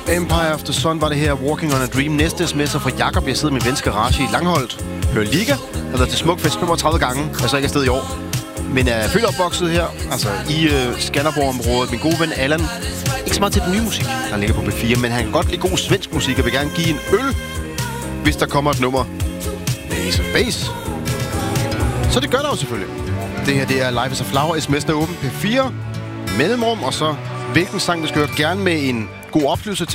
Empire of the Sun var det her, Walking on a Dream. Næste sms'er fra Jakob. Jeg sidder med min vens garage i Langholdt. Hører Liga. Jeg har været til Smukfest 35 gange. Jeg er så ikke afsted i år. Men er født opvokset her, altså i Skanderborg-området. Min gode ven Allan. Ikke så meget til den nye musik, der ligger på B4, men han kan godt lide god svensk musik og vil gerne give en øl, hvis der kommer et nummer med Ace of Base. Så det gør der jo selvfølgelig. Det her, det er Life is a Flower, sms'en er åben P4, mellemrum, og så hvilken sang, du skal høre, gerne med en god oplevelse til.